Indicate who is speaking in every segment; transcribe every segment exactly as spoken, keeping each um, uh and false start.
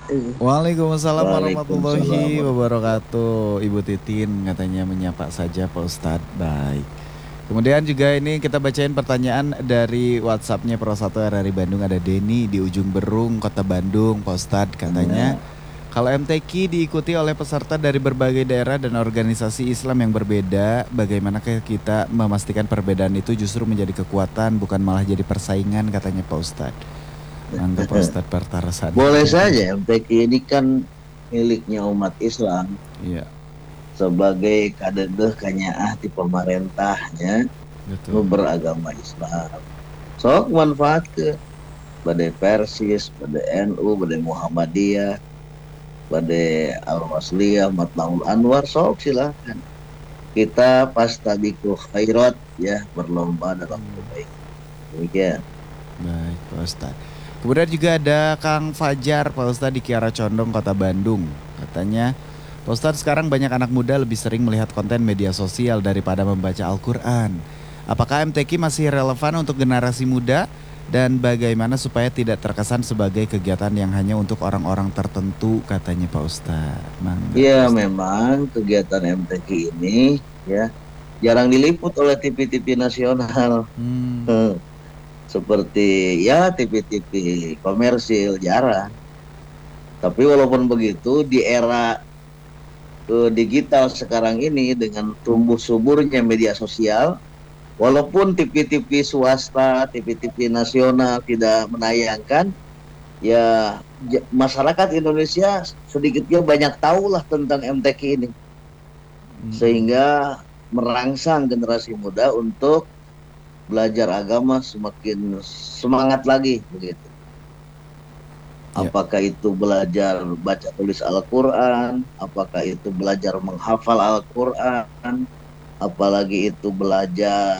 Speaker 1: Waalaikumsalam warahmatullahi
Speaker 2: Waalaikumsalam.
Speaker 1: wabarakatuh. Ibu Titin katanya menyapa saja Pak Ustadz. Baik. Kemudian juga ini kita bacain pertanyaan dari WhatsAppnya Pro satu R R I Bandung. Ada Denny di ujung Berung, Kota Bandung. Pak Ustadz katanya,
Speaker 2: Ya,
Speaker 1: kalau M T Q diikuti oleh peserta dari berbagai daerah dan organisasi Islam yang berbeda, bagaimanakah kita memastikan perbedaan itu justru menjadi kekuatan, bukan malah jadi persaingan, katanya Pak Ustadz. Mantap Pak Ustadz pertarasannya.
Speaker 2: boleh saja M T Q ini kan miliknya umat Islam
Speaker 1: Iya,
Speaker 2: sebagai kadedeh kanyaah di pemerintahnya nu
Speaker 1: betul.
Speaker 2: beragama Islam. Sok manfaat ke badai Persis, badai N U, badai Muhammadiyah, badai Al-Wasliyah, Matlaul Anwar, sok silahkan. Kita pastabiqul khairat ya, berlomba dalam
Speaker 1: Hmm,
Speaker 2: kebaikan. Demikian.
Speaker 1: baik Pak Ustadz. Kemudian juga ada Kang Fajar Pak Ustadz di Kiara Condong Kota Bandung. Katanya, Pak Ustadz sekarang banyak anak muda lebih sering melihat konten media sosial daripada membaca Al-Quran. Apakah M T Q masih relevan untuk generasi muda? Dan bagaimana supaya tidak terkesan sebagai kegiatan yang hanya untuk orang-orang tertentu, katanya Pak Ustadz. Mangga Pak
Speaker 2: Ya
Speaker 1: Ustadz.
Speaker 2: memang kegiatan M T Q ini ya jarang diliput oleh T V-T V nasional.
Speaker 1: Hmm,
Speaker 2: Seperti ya T V-T V komersil jarang. Tapi walaupun begitu di era eh, digital sekarang ini dengan tumbuh suburnya media sosial, walaupun T V-T V swasta, T V-T V nasional tidak menayangkan, ya masyarakat Indonesia sedikitnya banyak tahu lah tentang M T Q ini,
Speaker 1: mm-mm.
Speaker 2: sehingga merangsang generasi muda untuk belajar agama semakin semangat lagi begitu.
Speaker 1: Ya,
Speaker 2: Apakah itu belajar baca tulis Al-Quran, apakah itu belajar menghafal Al-Quran, apalagi itu belajar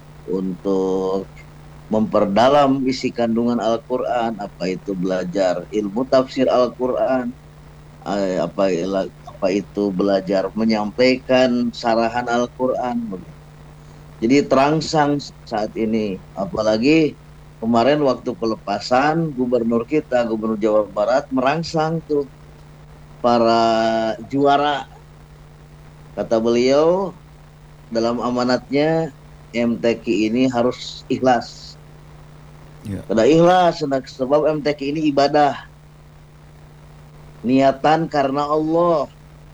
Speaker 2: untuk memperdalam isi kandungan Al-Quran, apa itu belajar ilmu tafsir Al-Quran, eh, apa, apa itu belajar menyampaikan sarahan Al-Quran. Jadi terangsang saat ini, apalagi kemarin waktu pelepasan gubernur kita, gubernur Jawa Barat merangsang tuh para juara. Kata beliau dalam amanatnya M T Q ini harus ikhlas.
Speaker 1: ya.
Speaker 2: Kada ikhlas sebab M T Q ini ibadah, niatan karena Allah.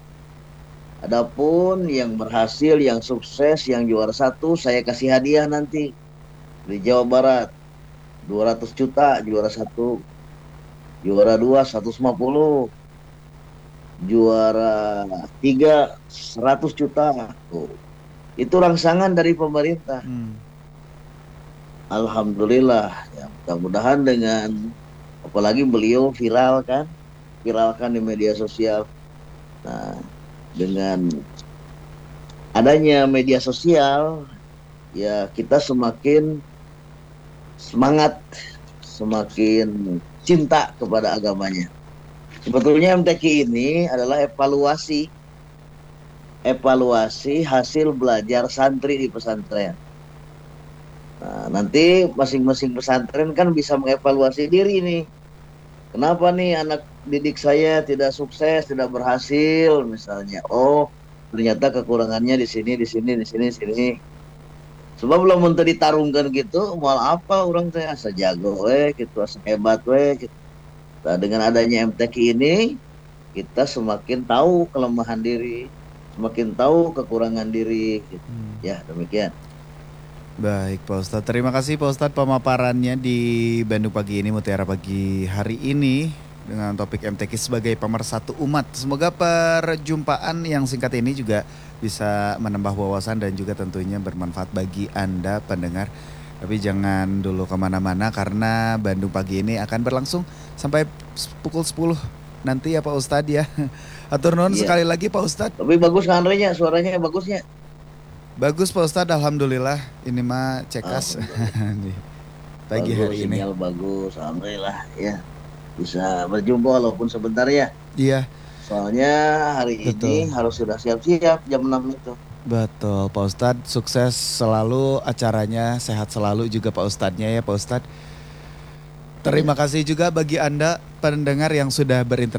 Speaker 2: Adapun yang berhasil, yang sukses, yang juara satu, saya kasih hadiah nanti di Jawa Barat dua ratus juta juara satu, juara dua seratus lima puluh, juara tiga seratus juta. Tuh. Itu rangsangan dari pemerintah.
Speaker 1: Hmm.
Speaker 2: Alhamdulillah ya, mudah-mudahan dengan apalagi beliau viral kan, viralkan di media sosial. Nah, dengan adanya media sosial ya kita semakin semangat, semakin cinta kepada agamanya. Sebetulnya M T Q ini adalah evaluasi evaluasi hasil belajar santri di pesantren. Nah, nanti masing-masing pesantren kan bisa mengevaluasi diri nih. Kenapa nih anak didik saya tidak sukses, tidak berhasil misalnya. Oh, ternyata kekurangannya di sini, di sini, di sini, di sini. Sebab belum untuk ditarungkan gitu, mal apa orang teh asa jago we, gitu asa hebat we. Gitu. Nah, dengan adanya M T Q ini, kita semakin tahu kelemahan diri, semakin tahu kekurangan diri. Gitu.
Speaker 1: Hmm.
Speaker 2: Ya, demikian.
Speaker 1: Baik Pak Ustadz, terima kasih Pak Ustadz pemaparannya di Bandung Pagi ini, Mutiara Pagi hari ini dengan topik M T Q sebagai pemersatu umat. Semoga perjumpaan yang singkat ini juga bisa menambah wawasan dan juga tentunya bermanfaat bagi Anda pendengar. Tapi jangan dulu kemana-mana karena Bandung Pagi ini akan berlangsung sampai pukul sepuluh nanti ya Pak Ustadz ya. Atur nuhun
Speaker 2: Iya.
Speaker 1: sekali lagi Pak Ustadz.
Speaker 2: Tapi bagus kan Renya, suaranya bagusnya.
Speaker 1: Bagus Pak Ustadz, Alhamdulillah. Ini mah cekas
Speaker 2: Alhamdulillah.
Speaker 1: di pagi
Speaker 2: Bagus,
Speaker 1: hari ini.
Speaker 2: sinyal bagus. Alhamdulillah ya. Bisa berjumpa walaupun sebentar ya.
Speaker 1: Iya,
Speaker 2: Soalnya hari ini
Speaker 1: betul.
Speaker 2: harus sudah siap-siap jam enam itu.
Speaker 1: Betul Pak Ustadz, sukses selalu acaranya, sehat selalu juga Pak Ustadznya ya Pak Ustadz. Terima
Speaker 2: Ya.
Speaker 1: kasih juga bagi Anda pendengar yang sudah berinteraksi